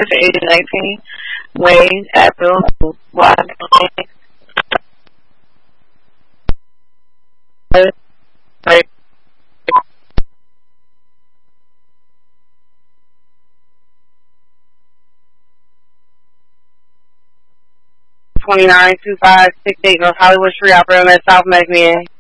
8019 Wayne Apple Y. 292568 North Hollywood Street, operating at South McMahon.